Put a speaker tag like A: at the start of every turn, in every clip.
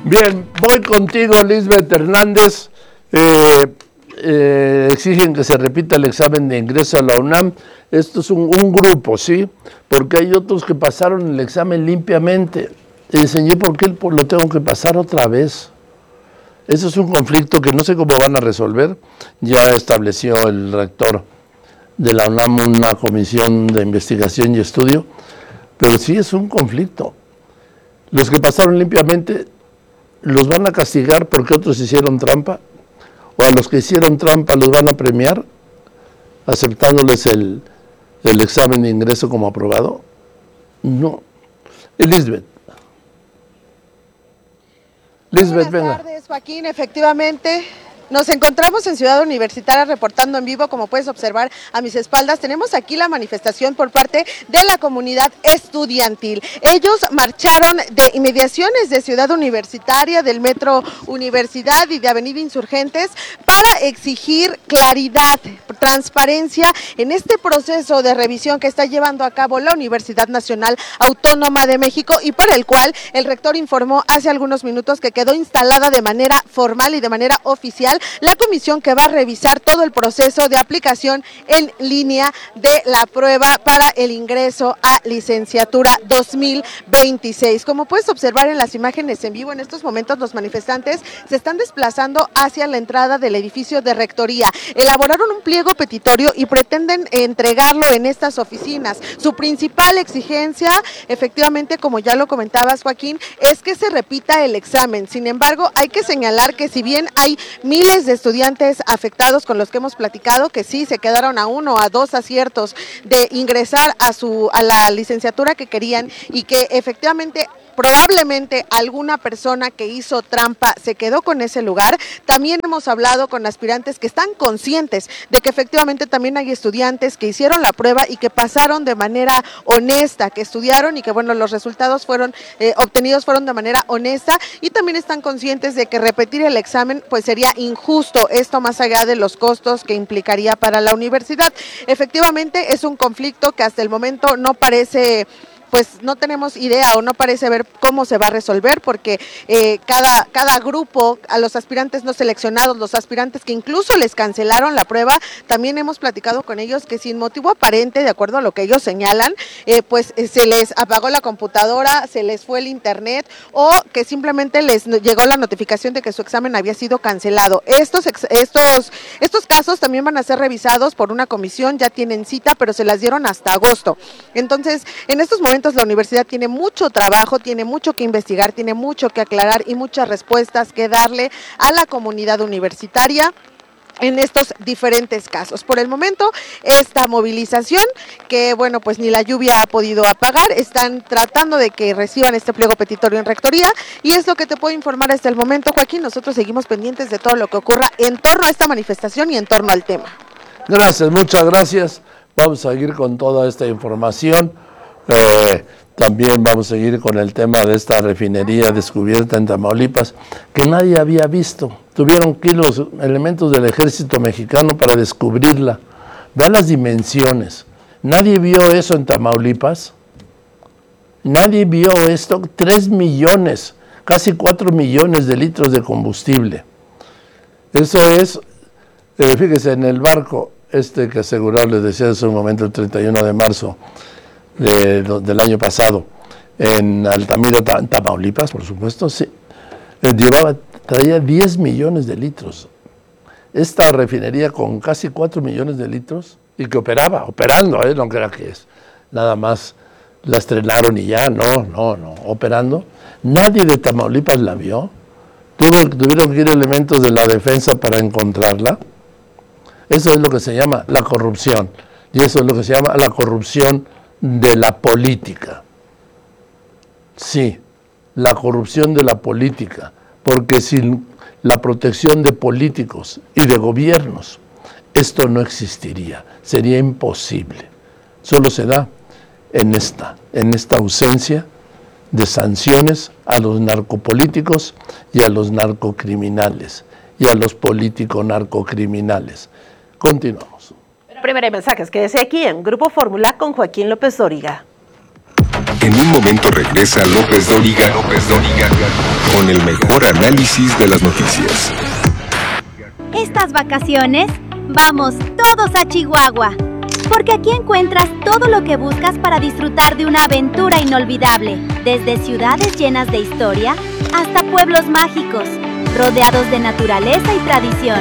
A: Bien, voy contigo, Lisbeth Hernández. Exigen que se repita el examen de ingreso a la UNAM. Esto es un grupo, ¿sí? Porque hay otros que pasaron el examen limpiamente. Y dicen, ¿yo por qué lo tengo que pasar otra vez? Eso es un conflicto que no sé cómo van a resolver. Ya estableció el rector de la UNAM una comisión de investigación y estudio, pero sí es un conflicto. Los que pasaron limpiamente, ¿los van a castigar porque otros hicieron trampa? ¿O a los que hicieron trampa los van a premiar aceptándoles el examen de ingreso como aprobado? No. Elizabeth.
B: Buenas tardes, Joaquín. Efectivamente, nos encontramos en Ciudad Universitaria reportando en vivo. Como puedes observar a mis espaldas, tenemos aquí la manifestación por parte de la comunidad estudiantil. Ellos marcharon de inmediaciones de Ciudad Universitaria, del Metro Universidad y de Avenida Insurgentes para exigir claridad, transparencia en este proceso de revisión que está llevando a cabo la Universidad Nacional Autónoma de México y para el cual el rector informó hace algunos minutos que quedó instalada de manera formal y de manera oficial la comisión que va a revisar todo el proceso de aplicación en línea de la prueba para el ingreso a licenciatura 2026. Como puedes observar en las imágenes en vivo, en estos momentos los manifestantes se están desplazando hacia la entrada del edificio de rectoría. Elaboraron un pliego petitorio y pretenden entregarlo en estas oficinas. Su principal exigencia, efectivamente, como ya lo comentabas, Joaquín, es que se repita el examen. Sin embargo, hay que señalar que si bien hay miles de estudiantes afectados con los que hemos platicado, que sí se quedaron a 1 o a 2 aciertos de ingresar a la licenciatura que querían y que efectivamente probablemente alguna persona que hizo trampa se quedó con ese lugar. También hemos hablado con aspirantes que están conscientes de que efectivamente también hay estudiantes que hicieron la prueba y que pasaron de manera honesta, que estudiaron y que bueno, los resultados fueron obtenidos fueron de manera honesta, y también están conscientes de que repetir el examen pues sería injusto, esto más allá de los costos que implicaría para la universidad. Efectivamente es un conflicto que hasta el momento no parece, pues no tenemos idea o no parece ver cómo se va a resolver, porque cada grupo, a los aspirantes no seleccionados, los aspirantes que incluso les cancelaron la prueba, también hemos platicado con ellos que sin motivo aparente, de acuerdo a lo que ellos señalan, pues se les apagó la computadora, se les fue el internet o que simplemente les llegó la notificación de que su examen había sido cancelado. Estos casos también van a ser revisados por una comisión, ya tienen cita, pero se las dieron hasta agosto. Entonces, en estos momentos la universidad tiene mucho trabajo, tiene mucho que investigar, tiene mucho que aclarar y muchas respuestas que darle a la comunidad universitaria en estos diferentes casos. Por el momento, esta movilización, que bueno, pues ni la lluvia ha podido apagar, están tratando de que reciban este pliego petitorio en rectoría, y es lo que te puedo informar hasta el momento, Joaquín. Nosotros seguimos pendientes de todo lo que ocurra en torno a esta manifestación y en torno al tema.
A: Gracias, muchas gracias. Vamos a seguir con toda esta información. También vamos a seguir con el tema de esta refinería descubierta en Tamaulipas, que nadie había visto. Tuvieron que ir los elementos del ejército mexicano para descubrirla. Vean las dimensiones. Nadie vio eso en Tamaulipas. Nadie vio esto. 3 millones, casi 4 millones de litros de combustible. Eso es, fíjese, en el barco que aseguró, les decía hace un momento, el 31 de marzo, del año pasado, en Altamira, Tamaulipas, por supuesto, sí, traía 10 millones de litros. Esta refinería con casi 4 millones de litros, y que operando, no crea que es, nada más la estrenaron y ya, no, operando. Nadie de Tamaulipas la vio. Tuvieron que ir elementos de la defensa para encontrarla. Eso es lo que se llama la corrupción, y eso es lo que se llama la corrupción de la política. Sí, la corrupción de la política, porque sin la protección de políticos y de gobiernos, esto no existiría, sería imposible. Solo se da en esta ausencia de sanciones a los narcopolíticos y a los narcocriminales y a los político-narcocriminales. Continuamos.
C: Primero hay mensajes, quédese aquí en Grupo Fórmula con Joaquín López Dóriga. En un momento regresa López Dóriga con el mejor análisis de las noticias.
D: Estas vacaciones, vamos todos a Chihuahua, porque aquí encuentras todo lo que buscas para disfrutar de una aventura inolvidable, desde ciudades llenas de historia hasta pueblos mágicos, rodeados de naturaleza y tradición.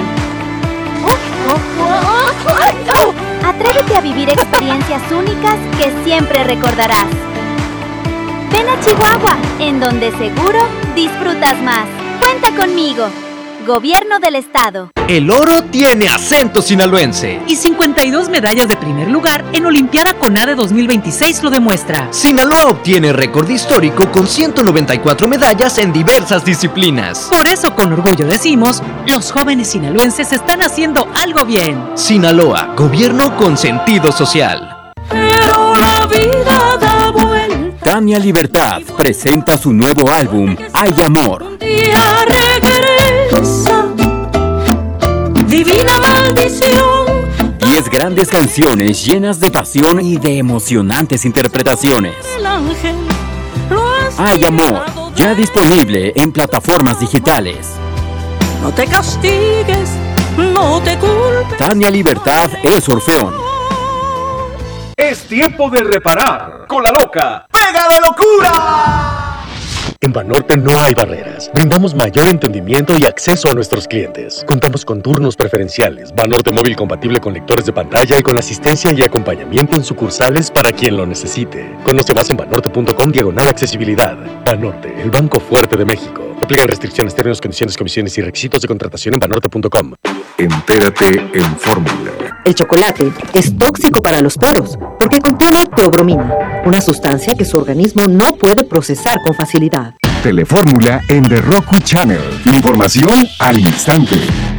D: Atrévete a vivir experiencias únicas que siempre recordarás. Ven a Chihuahua, en donde seguro disfrutas más. Cuenta conmigo. Gobierno del Estado.
E: El oro tiene acento sinaloense.
F: Y 52 medallas de primer lugar en Olimpiada CONADE 2026 lo demuestra.
E: Sinaloa obtiene récord histórico con 194 medallas en diversas disciplinas.
F: Por eso con orgullo decimos, los jóvenes sinaloenses están haciendo algo bien.
E: Sinaloa, gobierno con sentido social.
G: Pero la vida da vuelta.
H: Tania Libertad presenta su nuevo álbum, Hay Amor.
G: Un día regresa, divina maldición.
H: 10 grandes canciones llenas de pasión y de emocionantes interpretaciones.
G: El ángel lo has
H: Hay Amor, ya disponible en plataformas digitales.
G: No te castigues, no te culpes.
H: Tania Libertad es Orfeón.
I: Es tiempo de reparar con la loca ¡Pega de locura!
J: En Banorte no hay barreras. Brindamos mayor entendimiento y acceso a nuestros clientes. Contamos con turnos preferenciales, Banorte móvil compatible con lectores de pantalla y con asistencia y acompañamiento en sucursales para quien lo necesite. Conoce más en banorte.com/accesibilidad. Banorte, el banco fuerte de México. Aplican restricciones, términos, condiciones, comisiones y requisitos de contratación en banorte.com.
C: Entérate en Fórmula.
K: El chocolate es tóxico para los perros porque contiene teobromina, una sustancia que su organismo no puede procesar con facilidad.
C: Telefórmula en The Roku Channel. Información al instante.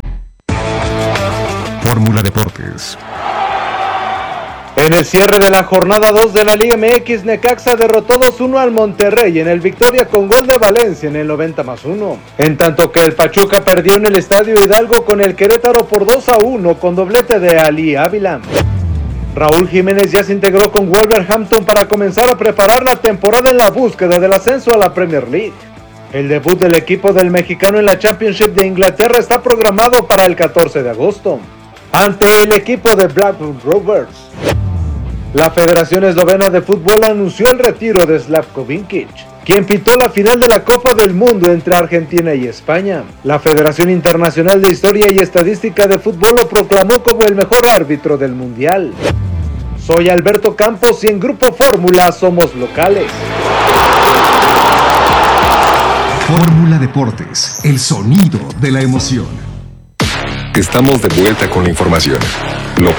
C: Fórmula Deportes.
L: En el cierre de la jornada 2 de la Liga MX, Necaxa derrotó 2-1 al Monterrey en el Victoria con gol de Valencia en el 90+1. En tanto que el Pachuca perdió en el Estadio Hidalgo con el Querétaro por 2-1 con doblete de Ali Ávila. Raúl Jiménez ya se integró con Wolverhampton para comenzar a preparar la temporada en la búsqueda del ascenso a la Premier League. El debut del equipo del mexicano en la Championship de Inglaterra está programado para el 14 de agosto, ante el equipo de Blackburn Rovers. La Federación Eslovena de Fútbol anunció el retiro de Slavko Vinkic, quien pitó la final de la Copa del Mundo entre Argentina y España. La Federación Internacional de Historia y Estadística de Fútbol lo proclamó como el mejor árbitro del Mundial. Soy Alberto Campos y en Grupo Fórmula somos locales.
C: Fórmula Deportes, el sonido de la emoción. Estamos de vuelta con la información. Lo